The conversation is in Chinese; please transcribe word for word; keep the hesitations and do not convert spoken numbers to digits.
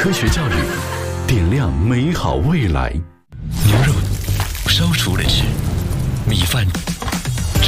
科学教育，点亮美好未来。牛肉烧熟了吃，米饭